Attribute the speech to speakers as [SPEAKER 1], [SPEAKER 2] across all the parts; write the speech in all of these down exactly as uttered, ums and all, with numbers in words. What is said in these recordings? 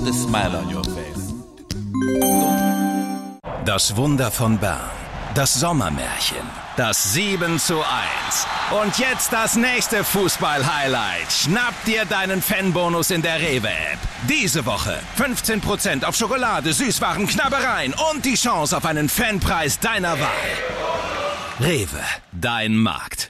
[SPEAKER 1] a smile on your face.
[SPEAKER 2] Das Wunder von Bern. Das Sommermärchen. Das sieben zu eins. Und jetzt das nächste Fußball-Highlight. Schnapp dir deinen Fanbonus in der Rewe-App. Diese Woche fünfzehn Prozent auf Schokolade, Süßwaren, Knabbereien und die Chance auf einen Fanpreis deiner Wahl. Rewe, dein Markt.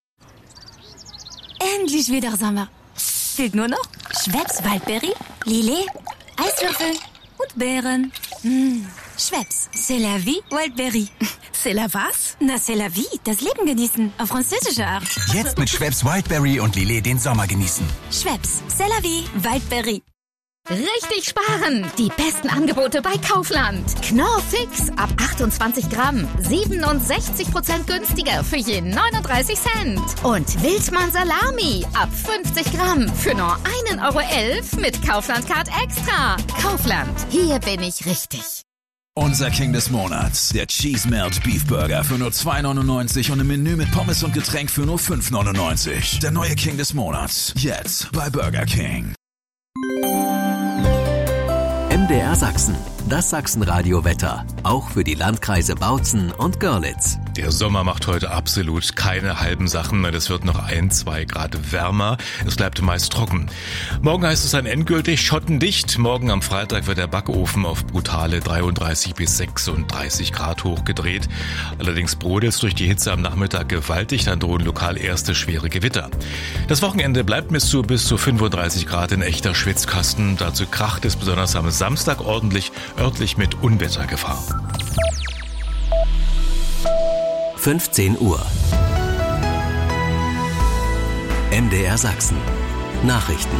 [SPEAKER 3] Endlich wieder Sommer. Fehlt nur noch Schweppes Waldbeere, Lillet, Eiswürfel und Beeren. Mmh. Schweppes, c'est la vie, Wildberry.
[SPEAKER 4] C'est la was?
[SPEAKER 3] Na, c'est la vie, das Leben genießen, auf französische Art.
[SPEAKER 5] Jetzt mit Schweppes Wildberry und Lillet den Sommer genießen.
[SPEAKER 3] Schweppes, c'est la vie, Wildberry.
[SPEAKER 4] Richtig sparen! Die besten Angebote bei Kaufland. Knorr Fix ab achtundzwanzig Gramm. siebenundsechzig Prozent günstiger für je neununddreißig Cent. Und Wildmann Salami ab fünfzig Gramm für nur ein Euro elf mit Kaufland Card Extra. Kaufland, hier bin ich richtig.
[SPEAKER 6] Unser King des Monats, der Cheese Melt Beef Burger für nur zwei neunundneunzig und ein Menü mit Pommes und Getränk für nur fünf neunundneunzig. Der neue King des Monats, jetzt bei Burger King.
[SPEAKER 7] M D R Sachsen, das Sachsenradio-Wetter, auch für die Landkreise Bautzen und Görlitz.
[SPEAKER 8] Der Sommer macht heute absolut keine halben Sachen. Es wird noch ein, zwei Grad wärmer. Es bleibt meist trocken. Morgen heißt es dann endgültig schottendicht. Morgen am Freitag wird der Backofen auf brutale dreiunddreißig bis sechsunddreißig Grad hochgedreht. Allerdings brodelt es durch die Hitze am Nachmittag gewaltig. Dann drohen lokal erste schwere Gewitter. Das Wochenende bleibt bis zu, bis zu fünfunddreißig Grad in echter Schwitzkasten. Dazu kracht es besonders am Samstag ordentlich, örtlich mit Unwettergefahr.
[SPEAKER 7] fünfzehn Uhr. M D R Sachsen. Nachrichten.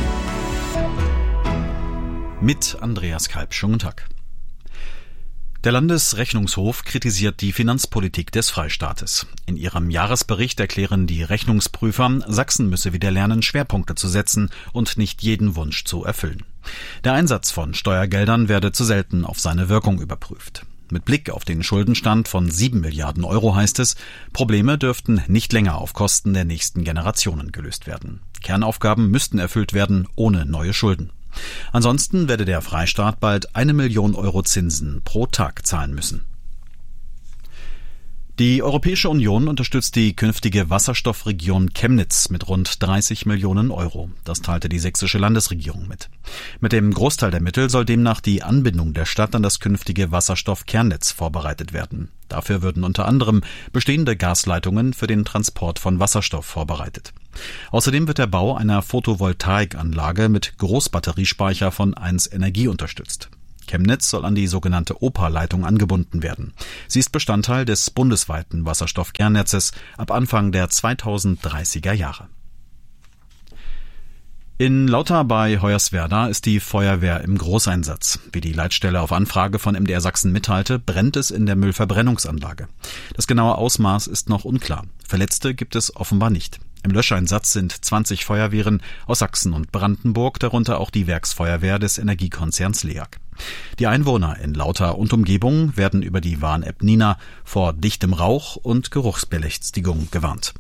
[SPEAKER 9] Mit Andreas Kalb. Schönen guten Tag. Der Landesrechnungshof kritisiert die Finanzpolitik des Freistaates. In ihrem Jahresbericht erklären die Rechnungsprüfer, Sachsen müsse wieder lernen, Schwerpunkte zu setzen und nicht jeden Wunsch zu erfüllen. Der Einsatz von Steuergeldern werde zu selten auf seine Wirkung überprüft. Mit Blick auf den Schuldenstand von sieben Milliarden Euro heißt es, Probleme dürften nicht länger auf Kosten der nächsten Generationen gelöst werden. Kernaufgaben müssten erfüllt werden, ohne neue Schulden. Ansonsten werde der Freistaat bald eine Million Euro Zinsen pro Tag zahlen müssen. Die Europäische Union unterstützt die künftige Wasserstoffregion Chemnitz mit rund dreißig Millionen Euro. Das teilte die sächsische Landesregierung mit. Mit dem Großteil der Mittel soll demnach die Anbindung der Stadt an das künftige Wasserstoffkernnetz vorbereitet werden. Dafür würden unter anderem bestehende Gasleitungen für den Transport von Wasserstoff vorbereitet. Außerdem wird der Bau einer Photovoltaikanlage mit Großbatteriespeicher von eins Energie unterstützt. Chemnitz soll an die sogenannte O P A-Leitung angebunden werden. Sie ist Bestandteil des bundesweiten Wasserstoffkernnetzes ab Anfang der zweitausenddreißiger Jahre. In Lauter bei Hoyerswerda ist die Feuerwehr im Großeinsatz. Wie die Leitstelle auf Anfrage von M D R Sachsen mitteilte, brennt es in der Müllverbrennungsanlage. Das genaue Ausmaß ist noch unklar. Verletzte gibt es offenbar nicht. Im Löscheinsatz sind zwanzig Feuerwehren aus Sachsen und Brandenburg, darunter auch die Werksfeuerwehr des Energiekonzerns LEAG. Die Einwohner in Lauter und Umgebung werden über die Warn-App Nina vor dichtem Rauch und Geruchsbelästigung gewarnt.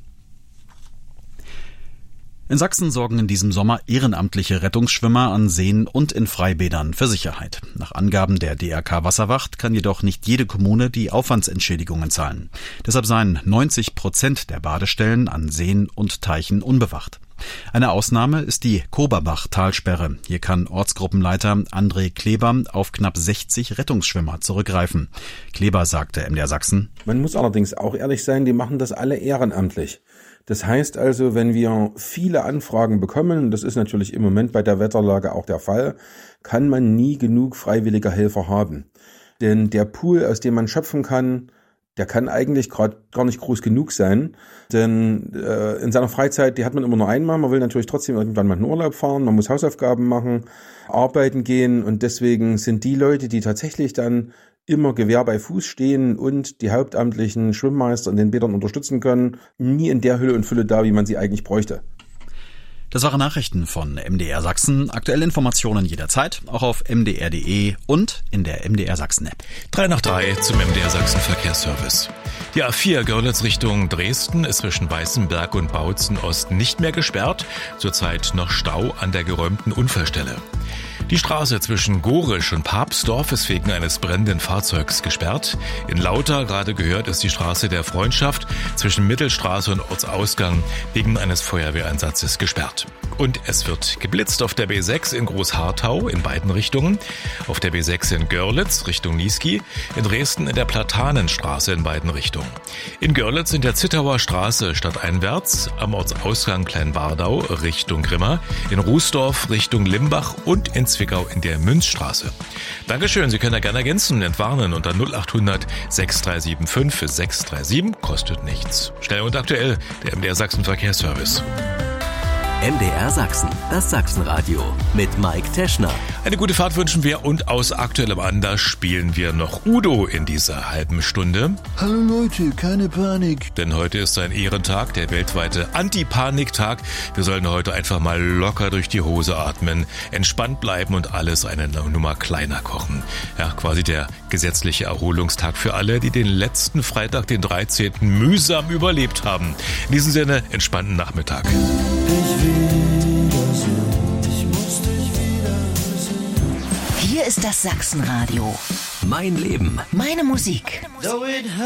[SPEAKER 9] In Sachsen sorgen in diesem Sommer ehrenamtliche Rettungsschwimmer an Seen und in Freibädern für Sicherheit. Nach Angaben der D R K Wasserwacht kann jedoch nicht jede Kommune die Aufwandsentschädigungen zahlen. Deshalb seien neunzig Prozent der Badestellen an Seen und Teichen unbewacht. Eine Ausnahme ist die Koberbach-Talsperre. Hier kann Ortsgruppenleiter André Kleber auf knapp sechzig Rettungsschwimmer zurückgreifen. Kleber sagte M D R Sachsen:
[SPEAKER 10] Man muss allerdings auch ehrlich sein, die machen das alle ehrenamtlich. Das heißt also, wenn wir viele Anfragen bekommen, das ist natürlich im Moment bei der Wetterlage auch der Fall, kann man nie genug freiwillige Helfer haben. Denn der Pool, aus dem man schöpfen kann, der kann eigentlich gerade gar nicht groß genug sein. Denn äh, in seiner Freizeit, die hat man immer nur einmal. Man will natürlich trotzdem irgendwann mal in Urlaub fahren, man muss Hausaufgaben machen, arbeiten gehen. Und deswegen sind die Leute, die tatsächlich dann immer Gewehr bei Fuß stehen und die hauptamtlichen Schwimmmeister in den Bädern unterstützen können, nie in der Hülle und Fülle da, wie man sie eigentlich bräuchte.
[SPEAKER 9] Das waren Nachrichten von M D R Sachsen. Aktuelle Informationen jederzeit, auch auf m d r punkt d e und in der M D R Sachsen App.
[SPEAKER 8] Drei nach drei zum M D R Sachsen Verkehrsservice. Die A vier Görlitz Richtung Dresden ist zwischen Weißenberg und Bautzen Ost nicht mehr gesperrt. Zurzeit noch Stau an der geräumten Unfallstelle. Die Straße zwischen Gorisch und Papstdorf ist wegen eines brennenden Fahrzeugs gesperrt. In Lauter, gerade gehört, ist die Straße der Freundschaft zwischen Mittelstraße und Ortsausgang wegen eines Feuerwehreinsatzes gesperrt. Und es wird geblitzt auf der B sechs in Großharthau in beiden Richtungen, auf der B sechs in Görlitz Richtung Niesky, in Dresden in der Platanenstraße in beiden Richtungen. In Görlitz in der Zittauer Straße stadteinwärts, am Ortsausgang Kleinbardau Richtung Grimma, in Rußdorf Richtung Limbach und in Zwickau in der Münzstraße. Dankeschön, Sie können da gerne ergänzen und entwarnen unter null acht hundert sechs drei sieben fünf sechs drei sieben, kostet nichts. Schnell und aktuell, der M D R Sachsen Verkehrsservice.
[SPEAKER 7] M D R Sachsen, das Sachsenradio mit Mike Teschner.
[SPEAKER 8] Eine gute Fahrt wünschen wir und aus aktuellem Anlass spielen wir noch Udo in dieser halben Stunde.
[SPEAKER 1] Hallo Leute, keine Panik.
[SPEAKER 8] Denn heute ist ein Ehrentag, der weltweite Anti-Panik-Tag. Wir sollen heute einfach mal locker durch die Hose atmen, entspannt bleiben und alles eine Nummer kleiner kochen. Ja, quasi der gesetzliche Erholungstag für alle, die den letzten Freitag, den dreizehnten mühsam überlebt haben. In diesem Sinne, entspannten Nachmittag.
[SPEAKER 11] Hier ist das Sachsenradio.
[SPEAKER 7] Mein Leben.
[SPEAKER 11] Meine Musik.